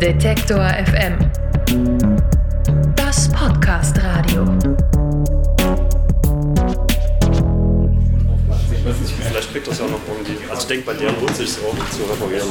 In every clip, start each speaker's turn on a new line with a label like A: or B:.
A: Detektor FM. Das Podcast-Radio.
B: Vielleicht kriegt das ja noch irgendwie. Also ich denke, bei der lohnt sich auch zu reparieren.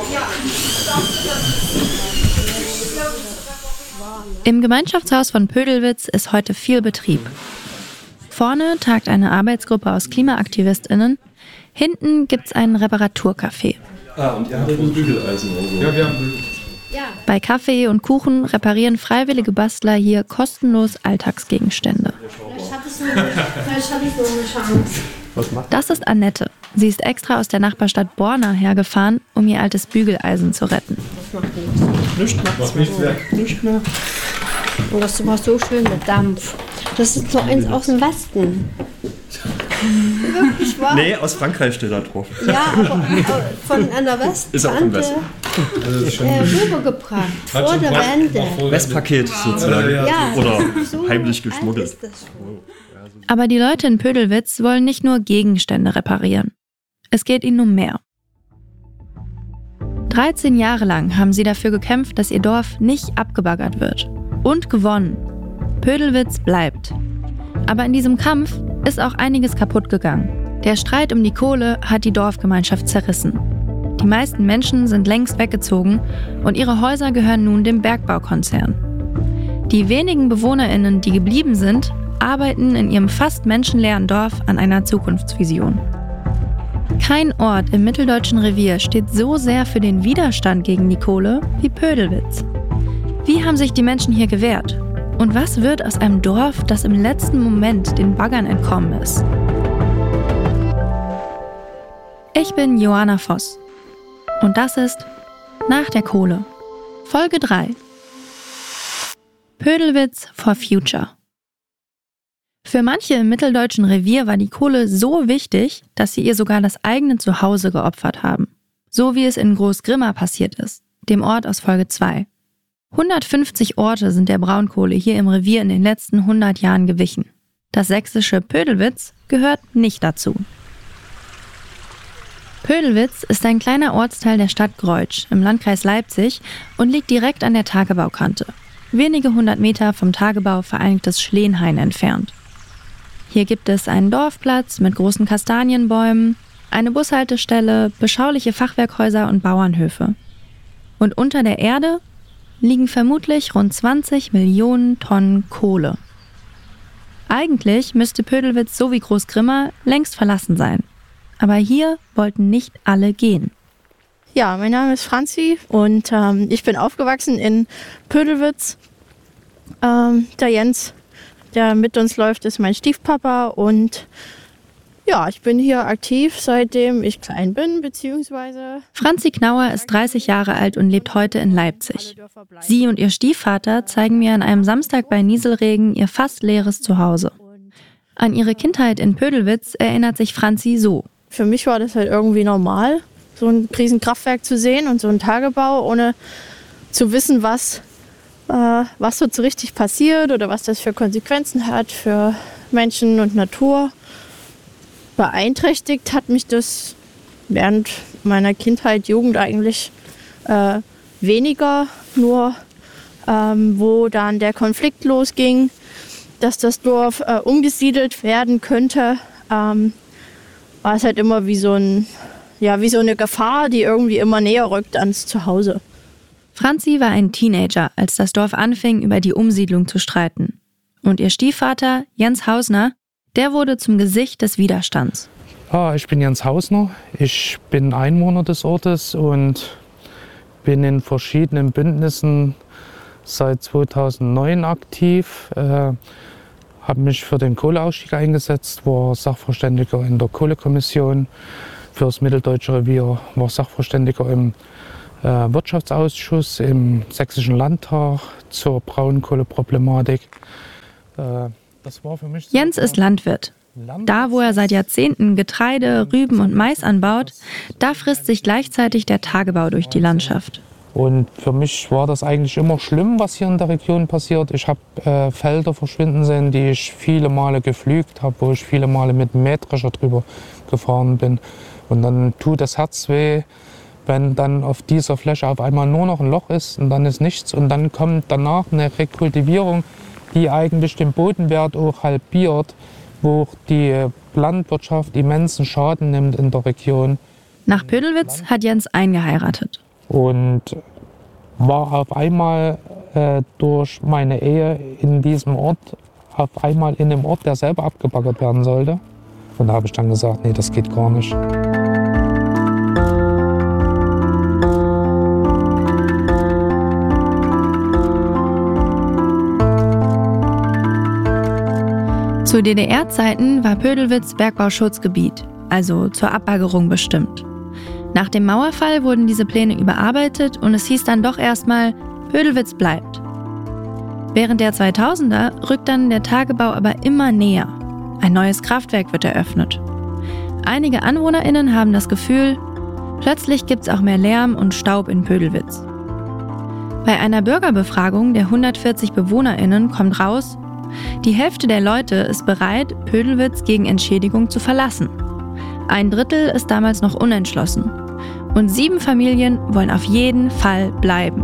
C: Im Gemeinschaftshaus von Pödelwitz ist heute viel Betrieb. Vorne tagt eine Arbeitsgruppe aus KlimaaktivistInnen. Hinten gibt's einen Reparaturcafé.
B: Und ihr habt ein Bügeleisen oder so. Ja, wir haben Bügeleisen.
C: Bei Kaffee und Kuchen reparieren freiwillige Bastler hier kostenlos Alltagsgegenstände.
D: Vielleicht hatte ich so eine Chance.
C: Das ist Annette. Sie ist extra aus der Nachbarstadt Borna hergefahren, um ihr altes Bügeleisen zu retten.
D: Das macht nichts. Nichts mehr. Und das war so schön mit Dampf. Das ist so eins aus dem Westen. Wirklich wahr?
B: Nee, aus Frankreich steht da drauf.
D: Ja, aber von einer Westtante
B: ist auch im Westen.
D: Rübergebracht, vor der Wende.
B: Westpaket sozusagen.
D: Ja,
B: oder
D: so
B: heimlich geschmuggelt.
D: ist das schon.
C: Aber die Leute in Pödelwitz wollen nicht nur Gegenstände reparieren. Es geht ihnen um mehr. 13 Jahre lang haben sie dafür gekämpft, dass ihr Dorf nicht abgebaggert wird. Und gewonnen. Pödelwitz bleibt. Aber in diesem Kampf ist auch einiges kaputt gegangen. Der Streit um die Kohle hat die Dorfgemeinschaft zerrissen. Die meisten Menschen sind längst weggezogen und ihre Häuser gehören nun dem Bergbaukonzern. Die wenigen BewohnerInnen, die geblieben sind, arbeiten in ihrem fast menschenleeren Dorf an einer Zukunftsvision. Kein Ort im mitteldeutschen Revier steht so sehr für den Widerstand gegen die Kohle wie Pödelwitz. Wie haben sich die Menschen hier gewehrt? Und was wird aus einem Dorf, das im letzten Moment den Baggern entkommen ist? Ich bin Johanna Voss. Und das ist Nach der Kohle. Folge 3. Pödelwitz for Future. Für manche im mitteldeutschen Revier war die Kohle so wichtig, dass sie ihr sogar das eigene Zuhause geopfert haben. So wie es in Großgrimma passiert ist, dem Ort aus Folge 2. 150 Orte sind der Braunkohle hier im Revier in den letzten 100 Jahren gewichen. Das sächsische Pödelwitz gehört nicht dazu. Pödelwitz ist ein kleiner Ortsteil der Stadt Greutsch im Landkreis Leipzig und liegt direkt an der Tagebaukante, wenige 100 Meter vom Tagebau Vereinigtes Schleenhain entfernt. Hier gibt es einen Dorfplatz mit großen Kastanienbäumen, eine Bushaltestelle, beschauliche Fachwerkhäuser und Bauernhöfe. Und unter der Erde liegen vermutlich rund 20 Millionen Tonnen Kohle. Eigentlich müsste Pödelwitz so wie Großgrimma längst verlassen sein. Aber hier wollten nicht alle gehen.
E: Ja, mein Name ist Franzi und ich bin aufgewachsen in Pödelwitz. Der Jens, der mit uns läuft, ist mein Stiefpapa und ja, ich bin hier aktiv, seitdem ich klein bin, beziehungsweise...
C: Franzi Knauer ist 30 Jahre alt und lebt heute in Leipzig. Sie und ihr Stiefvater zeigen mir an einem Samstag bei Nieselregen ihr fast leeres Zuhause. An ihre Kindheit in Pödelwitz erinnert sich Franzi so.
E: Für mich war das halt irgendwie normal, so ein Riesenkraftwerk zu sehen und so ein Tagebau, ohne zu wissen, was dort so richtig passiert oder was das für Konsequenzen hat für Menschen und Natur. Beeinträchtigt hat mich das während meiner Kindheit, Jugend eigentlich weniger, nur wo dann der Konflikt losging, dass das Dorf umgesiedelt werden könnte, war es halt immer wie so eine Gefahr, die irgendwie immer näher rückt ans Zuhause.
C: Franzi war ein Teenager, als das Dorf anfing, über die Umsiedlung zu streiten. Und ihr Stiefvater, Jens Hausner, der wurde zum Gesicht des Widerstands.
F: Ich bin Jens Hausner, ich bin Einwohner des Ortes und bin in verschiedenen Bündnissen seit 2009 aktiv. Habe mich für den Kohleausstieg eingesetzt, war Sachverständiger in der Kohlekommission für das Mitteldeutsche Revier, war Sachverständiger im Wirtschaftsausschuss im Sächsischen Landtag zur Braunkohleproblematik. Das war für mich
C: Jens ist Landwirt. Da, wo er seit Jahrzehnten Getreide, Rüben und Mais anbaut, da frisst sich gleichzeitig der Tagebau durch die Landschaft.
F: Und für mich war das eigentlich immer schlimm, was hier in der Region passiert. Ich habe Felder verschwinden sehen, die ich viele Male gepflügt habe, wo ich viele Male mit dem Mähdrescher drüber gefahren bin. Und dann tut das Herz weh, wenn dann auf dieser Fläche auf einmal nur noch ein Loch ist und dann ist nichts und dann kommt danach eine Rekultivierung, die eigentlich den Bodenwert auch halbiert, wo die Landwirtschaft immensen Schaden nimmt in der Region.
C: Nach Pödelwitz hat Jens eingeheiratet.
F: Und war auf einmal durch meine Ehe in diesem Ort, auf einmal in einem Ort, der selber abgebaggert werden sollte. Und da habe ich dann gesagt, nee, das geht gar nicht.
C: Zu DDR-Zeiten war Pödelwitz Bergbauschutzgebiet, also zur Abbaggerung bestimmt. Nach dem Mauerfall wurden diese Pläne überarbeitet und es hieß dann doch erstmal, Pödelwitz bleibt. Während der 2000er rückt dann der Tagebau aber immer näher. Ein neues Kraftwerk wird eröffnet. Einige AnwohnerInnen haben das Gefühl, plötzlich gibt's auch mehr Lärm und Staub in Pödelwitz. Bei einer Bürgerbefragung der 140 BewohnerInnen kommt raus, die Hälfte der Leute ist bereit, Pödelwitz gegen Entschädigung zu verlassen. 1/3 ist damals noch unentschlossen. Und 7 Familien wollen auf jeden Fall bleiben.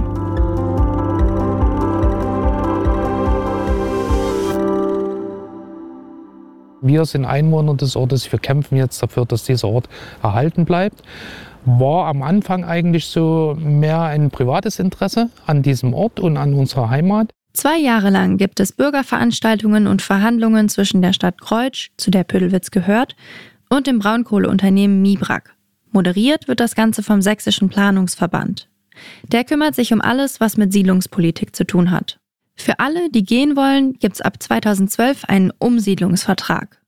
F: Wir sind Einwohner des Ortes, wir kämpfen jetzt dafür, dass dieser Ort erhalten bleibt. War am Anfang eigentlich so mehr ein privates Interesse an diesem Ort und an unserer Heimat.
C: 2 Jahre lang gibt es Bürgerveranstaltungen und Verhandlungen zwischen der Stadt Kreutsch, zu der Pödelwitz gehört, und dem Braunkohleunternehmen Mibrak. Moderiert wird das Ganze vom Sächsischen Planungsverband. Der kümmert sich um alles, was mit Siedlungspolitik zu tun hat. Für alle, die gehen wollen, gibt's ab 2012 einen Umsiedlungsvertrag.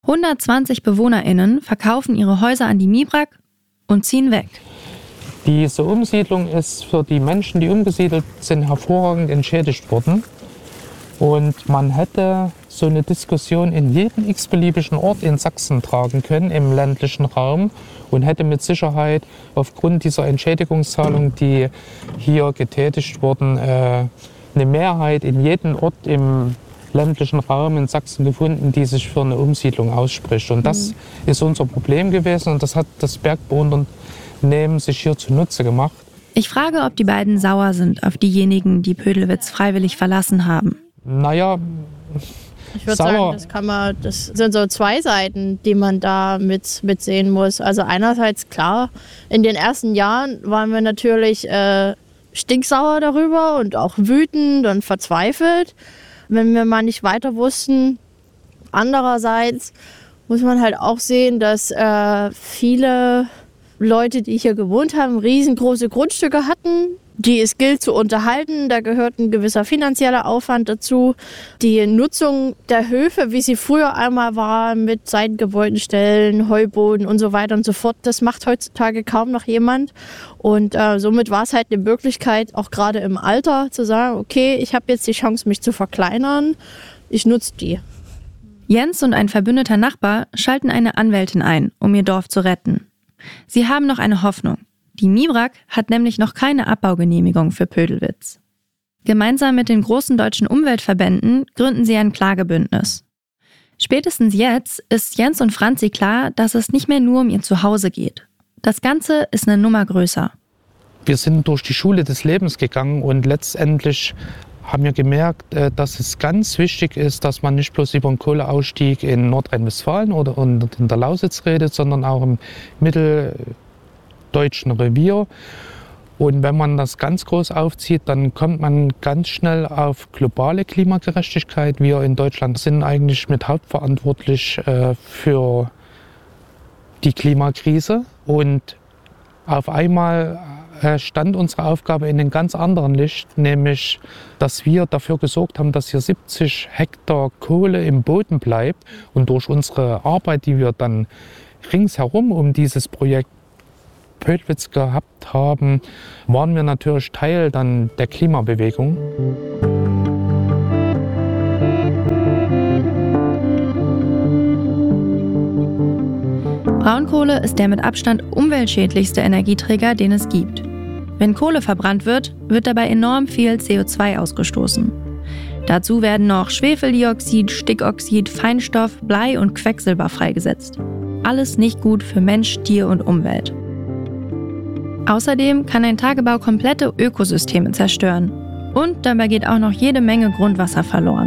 C: 120 BewohnerInnen verkaufen ihre Häuser an die Mibrak und ziehen weg.
F: Diese Umsiedlung ist für die Menschen, die umgesiedelt sind, hervorragend entschädigt worden. Und man hätte so eine Diskussion in jeden x-beliebigen Ort in Sachsen tragen können, im ländlichen Raum, und hätte mit Sicherheit aufgrund dieser Entschädigungszahlung, die hier getätigt wurden, eine Mehrheit in jedem Ort im ländlichen Raum in Sachsen gefunden, die sich für eine Umsiedlung ausspricht. Und das ist unser Problem gewesen und das hat das Bergbauunternehmen sich hier zunutze gemacht.
C: Ich frage, ob die beiden sauer sind auf diejenigen, die Pödelwitz freiwillig verlassen haben.
F: Naja,
E: ich würde sagen, das sind so 2 Seiten, die man da mitsehen muss. Also einerseits klar, in den ersten Jahren waren wir natürlich stinksauer darüber und auch wütend und verzweifelt, wenn wir mal nicht weiter wussten. Andererseits muss man halt auch sehen, dass viele Leute, die hier gewohnt haben, riesengroße Grundstücke hatten, die es gilt zu unterhalten. Da gehört ein gewisser finanzieller Aufwand dazu. Die Nutzung der Höfe, wie sie früher einmal war, mit Seitengebäudenstellen, Heuboden und so weiter und so fort, das macht heutzutage kaum noch jemand. Und somit war es halt eine Möglichkeit, auch gerade im Alter, zu sagen, okay, ich habe jetzt die Chance, mich zu verkleinern, ich nutze die.
C: Jens und ein verbündeter Nachbar schalten eine Anwältin ein, um ihr Dorf zu retten. Sie haben noch eine Hoffnung. Die Mibrak hat nämlich noch keine Abbaugenehmigung für Pödelwitz. Gemeinsam mit den großen deutschen Umweltverbänden gründen sie ein Klagebündnis. Spätestens jetzt ist Jens und Franzi klar, dass es nicht mehr nur um ihr Zuhause geht. Das Ganze ist eine Nummer größer.
F: Wir sind durch die Schule des Lebens gegangen und letztendlich haben wir gemerkt, dass es ganz wichtig ist, dass man nicht bloß über den Kohleausstieg in Nordrhein-Westfalen oder in der Lausitz redet, sondern auch im mitteldeutschen Revier. Und wenn man das ganz groß aufzieht, dann kommt man ganz schnell auf globale Klimagerechtigkeit. Wir in Deutschland sind eigentlich mit hauptverantwortlich für die Klimakrise. Und auf einmal stand unsere Aufgabe in einem ganz anderen Licht, nämlich, dass wir dafür gesorgt haben, dass hier 70 Hektar Kohle im Boden bleibt. Und durch unsere Arbeit, die wir dann ringsherum um dieses Projekt Pödelwitz gehabt haben, waren wir natürlich Teil dann der Klimabewegung.
C: Braunkohle ist der mit Abstand umweltschädlichste Energieträger, den es gibt. Wenn Kohle verbrannt wird, wird dabei enorm viel CO2 ausgestoßen. Dazu werden noch Schwefeldioxid, Stickoxid, Feinstaub, Blei und Quecksilber freigesetzt. Alles nicht gut für Mensch, Tier und Umwelt. Außerdem kann ein Tagebau komplette Ökosysteme zerstören. Und dabei geht auch noch jede Menge Grundwasser verloren.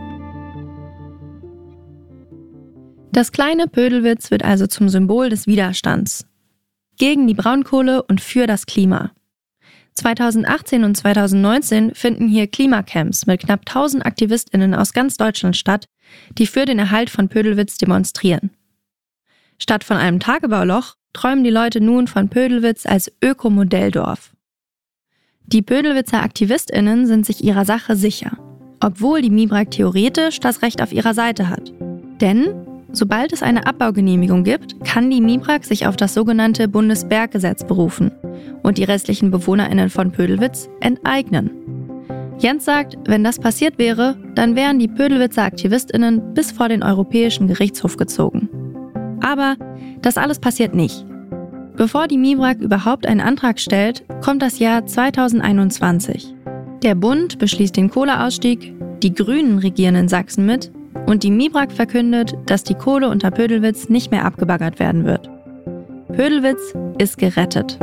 C: Das kleine Pödelwitz wird also zum Symbol des Widerstands. Gegen die Braunkohle und für das Klima. 2018 und 2019 finden hier Klimacamps mit knapp 1000 AktivistInnen aus ganz Deutschland statt, die für den Erhalt von Pödelwitz demonstrieren. Statt von einem Tagebauloch träumen die Leute nun von Pödelwitz als Ökomodelldorf. Die Pödelwitzer AktivistInnen sind sich ihrer Sache sicher, obwohl die MIBRAG theoretisch das Recht auf ihrer Seite hat. Denn sobald es eine Abbaugenehmigung gibt, kann die MIBRAG sich auf das sogenannte Bundesberggesetz berufen und die restlichen BewohnerInnen von Pödelwitz enteignen. Jens sagt, wenn das passiert wäre, dann wären die Pödelwitzer AktivistInnen bis vor den Europäischen Gerichtshof gezogen. Aber das alles passiert nicht. Bevor die MIBRAG überhaupt einen Antrag stellt, kommt das Jahr 2021. Der Bund beschließt den Kohleausstieg, die Grünen regieren in Sachsen mit und die MIBRAG verkündet, dass die Kohle unter Pödelwitz nicht mehr abgebaggert werden wird. Pödelwitz ist gerettet.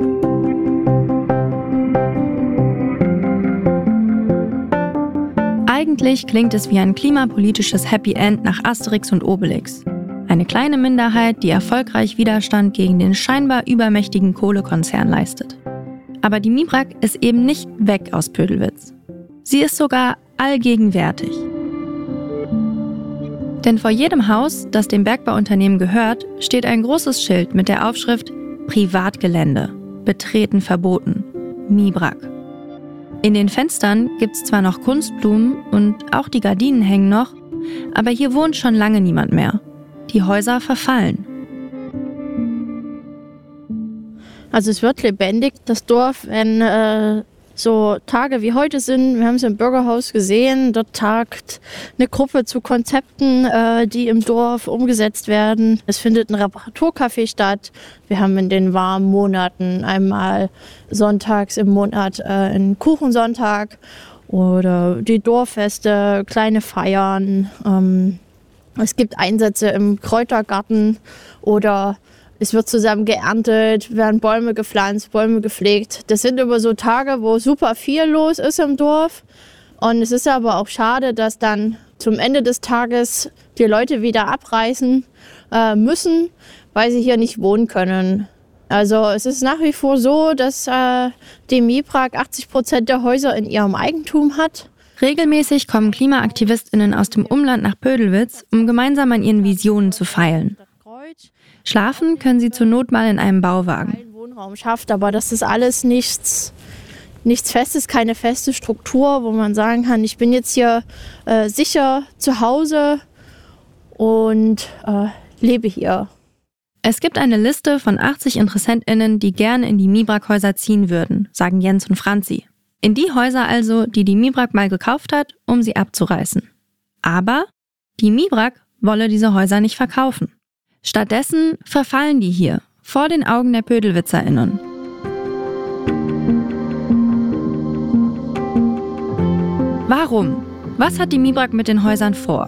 C: Eigentlich klingt es wie ein klimapolitisches Happy End nach Asterix und Obelix. Eine kleine Minderheit, die erfolgreich Widerstand gegen den scheinbar übermächtigen Kohlekonzern leistet. Aber die MIBRAG ist eben nicht weg aus Pödelwitz. Sie ist sogar allgegenwärtig. Denn vor jedem Haus, das dem Bergbauunternehmen gehört, steht ein großes Schild mit der Aufschrift Privatgelände, betreten verboten, MIBRAG. In den Fenstern gibt's zwar noch Kunstblumen und auch die Gardinen hängen noch, aber hier wohnt schon lange niemand mehr. Die Häuser verfallen.
E: Also es wird lebendig, das Dorf, wenn so Tage wie heute sind. Wir haben es im Bürgerhaus gesehen, dort tagt eine Gruppe zu Konzepten, die im Dorf umgesetzt werden. Es findet ein Reparaturcafé statt. Wir haben in den warmen Monaten einmal sonntags im Monat einen Kuchensonntag oder die Dorffeste, kleine Feiern. Es gibt Einsätze im Kräutergarten oder es wird zusammen geerntet, werden Bäume gepflanzt, Bäume gepflegt. Das sind immer so Tage, wo super viel los ist im Dorf. Und es ist aber auch schade, dass dann zum Ende des Tages die Leute wieder abreisen müssen, weil sie hier nicht wohnen können. Also es ist nach wie vor so, dass die MIBRAG 80% der Häuser in ihrem Eigentum hat.
C: Regelmäßig kommen KlimaaktivistInnen aus dem Umland nach Pödelwitz, um gemeinsam an ihren Visionen zu feilen. Schlafen können sie zur Not mal in einem Bauwagen.
E: Einen Wohnraum schafft, aber das ist alles nichts Festes, keine feste Struktur, wo man sagen kann, ich bin jetzt hier sicher zu Hause und lebe hier.
C: Es gibt eine Liste von 80 InteressentInnen, die gerne in die MIBRAG-Häuser ziehen würden, sagen Jens und Franzi. In die Häuser also, die die MIBRAG mal gekauft hat, um sie abzureißen. Aber die MIBRAG wolle diese Häuser nicht verkaufen. Stattdessen verfallen die hier, vor den Augen der PödelwitzerInnen. Warum? Was hat die MIBRAG mit den Häusern vor?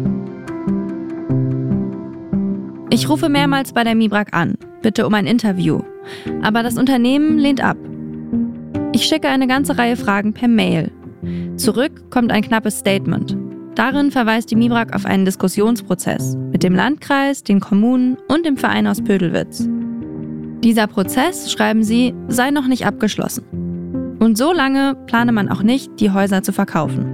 C: Ich rufe mehrmals bei der MIBRAG an, bitte um ein Interview. Aber das Unternehmen lehnt ab. Ich schicke eine ganze Reihe Fragen per Mail. Zurück kommt ein knappes Statement. Darin verweist die MIBRAG auf einen Diskussionsprozess mit dem Landkreis, den Kommunen und dem Verein aus Pödelwitz. Dieser Prozess, schreiben sie, sei noch nicht abgeschlossen. Und so lange plane man auch nicht, die Häuser zu verkaufen.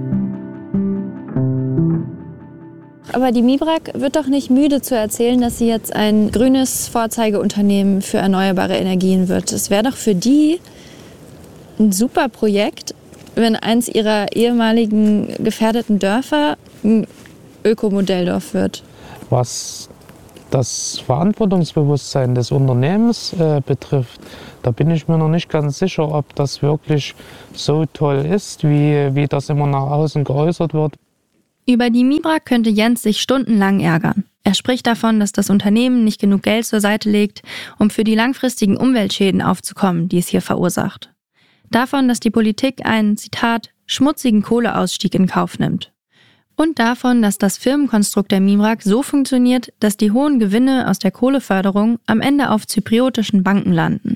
G: Aber die MIBRAG wird doch nicht müde zu erzählen, dass sie jetzt ein grünes Vorzeigeunternehmen für erneuerbare Energien wird. Es wäre doch für die ein super Projekt, wenn eins ihrer ehemaligen gefährdeten Dörfer ein Ökomodelldorf wird.
F: Was das Verantwortungsbewusstsein des Unternehmens betrifft, da bin ich mir noch nicht ganz sicher, ob das wirklich so toll ist, wie das immer nach außen geäußert wird.
C: Über die MIBRAG könnte Jens sich stundenlang ärgern. Er spricht davon, dass das Unternehmen nicht genug Geld zur Seite legt, um für die langfristigen Umweltschäden aufzukommen, die es hier verursacht. Davon, dass die Politik einen, Zitat, schmutzigen Kohleausstieg in Kauf nimmt. Und davon, dass das Firmenkonstrukt der MIBRAG so funktioniert, dass die hohen Gewinne aus der Kohleförderung am Ende auf zypriotischen Banken landen.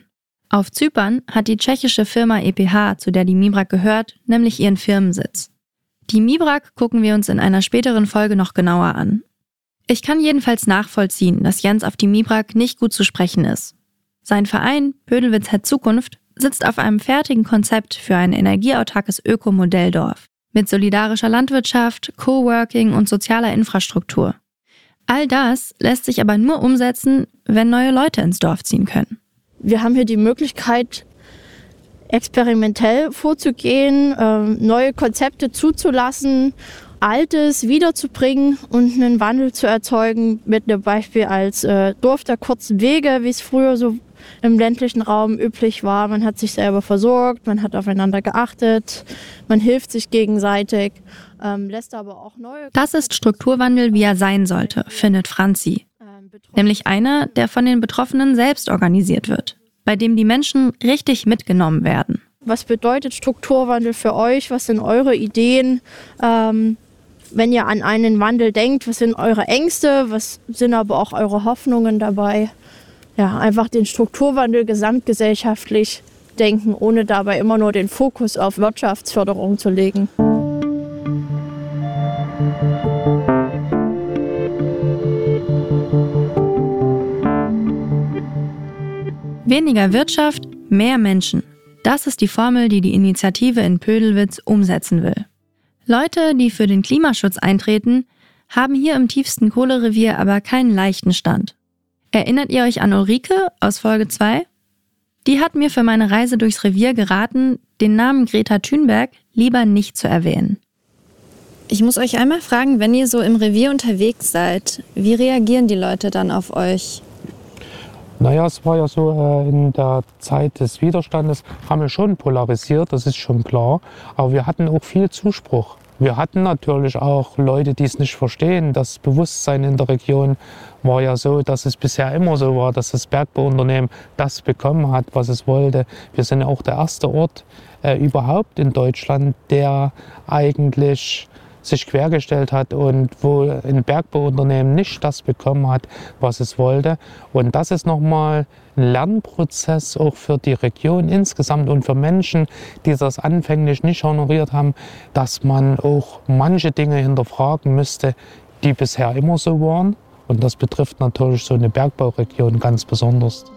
C: Auf Zypern hat die tschechische Firma EPH, zu der die MIBRAG gehört, nämlich ihren Firmensitz. Die MIBRAG gucken wir uns in einer späteren Folge noch genauer an. Ich kann jedenfalls nachvollziehen, dass Jens auf die MIBRAG nicht gut zu sprechen ist. Sein Verein Pödelwitz hat Zukunft sitzt auf einem fertigen Konzept für ein energieautarkes Ökomodelldorf mit solidarischer Landwirtschaft, Coworking und sozialer Infrastruktur. All das lässt sich aber nur umsetzen, wenn neue Leute ins Dorf ziehen können.
E: Wir haben hier die Möglichkeit, experimentell vorzugehen, neue Konzepte zuzulassen, Altes wiederzubringen und einen Wandel zu erzeugen, mit einem Beispiel als Dorf der kurzen Wege, wie es früher so im ländlichen Raum üblich war. Man hat sich selber versorgt, man hat aufeinander geachtet, man hilft sich gegenseitig, lässt aber auch neue...
C: Das ist Strukturwandel, wie er sein sollte, findet Franzi. Nämlich einer, der von den Betroffenen selbst organisiert wird, bei dem die Menschen richtig mitgenommen werden.
E: Was bedeutet Strukturwandel für euch? Was sind eure Ideen? Wenn ihr an einen Wandel denkt, was sind eure Ängste? Was sind aber auch eure Hoffnungen dabei? Ja, einfach den Strukturwandel gesamtgesellschaftlich denken, ohne dabei immer nur den Fokus auf Wirtschaftsförderung zu legen.
C: Weniger Wirtschaft, mehr Menschen. Das ist die Formel, die die Initiative in Pödelwitz umsetzen will. Leute, die für den Klimaschutz eintreten, haben hier im tiefsten Kohlerevier aber keinen leichten Stand. Erinnert ihr euch an Ulrike aus Folge 2? Die hat mir für meine Reise durchs Revier geraten, den Namen Greta Thunberg lieber nicht zu erwähnen.
G: Ich muss euch einmal fragen, wenn ihr so im Revier unterwegs seid, wie reagieren die Leute dann auf euch?
F: Naja, es war ja so, in der Zeit des Widerstandes haben wir schon polarisiert, das ist schon klar. Aber wir hatten auch viel Zuspruch. Wir hatten natürlich auch Leute, die es nicht verstehen. Das Bewusstsein in der Region war ja so, dass es bisher immer so war, dass das Bergbauunternehmen das bekommen hat, was es wollte. Wir sind auch der erste Ort überhaupt in Deutschland, der eigentlich sich quergestellt hat und wo ein Bergbauunternehmen nicht das bekommen hat, was es wollte. Und das ist nochmal ein Lernprozess auch für die Region insgesamt und für Menschen, die das anfänglich nicht honoriert haben, dass man auch manche Dinge hinterfragen müsste, die bisher immer so waren. Und das betrifft natürlich so eine Bergbauregion ganz besonders.